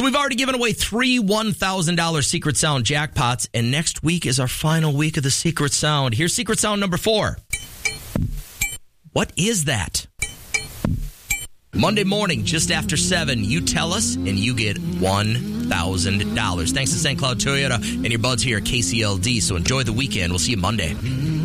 we've already given away 3 $1,000 Secret Sound jackpots, and next week is our final week of the Secret Sound. Here's Secret Sound number 4. What is that? Monday morning, just after 7, you tell us, and you get $1,000. Thanks to St. Cloud Toyota and your buds here at KCLD. So enjoy the weekend. We'll see you Monday.